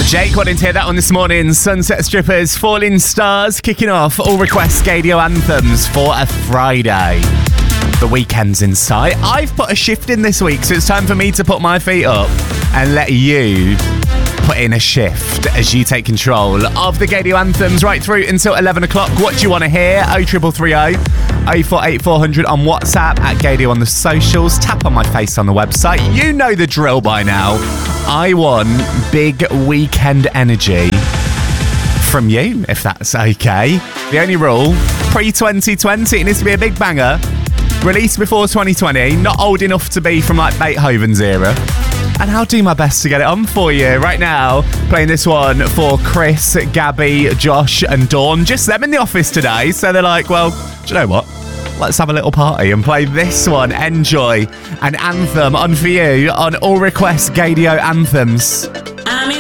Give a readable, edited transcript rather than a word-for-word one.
Jake wanted to hear that one this morning. Sunset Strippers, Falling Stars, kicking off all request Gaydio anthems for a Friday. The weekend's in sight. I've put a shift in this week, so it's time for me to put my feet up and let you put in a shift as you take control of the Gaydio anthems right through until 11 o'clock. What do you want to hear? 03330 048400 on WhatsApp, at Gaydio on the socials. Tap on my face on the website. You know the drill by now. I want big weekend energy from you, if that's okay. The only rule, pre-2020, it needs to be a big banger. Released before 2020, not old enough to be from like Beethoven's era. And I'll do my best to get it on for you. Right now, playing this one for Chris, Gabby, Josh and Dawn. Just them in the office today. So they're like, well, do you know what? Let's have a little party and play this one. Enjoy an anthem on for you on All Request Gaydio Anthems.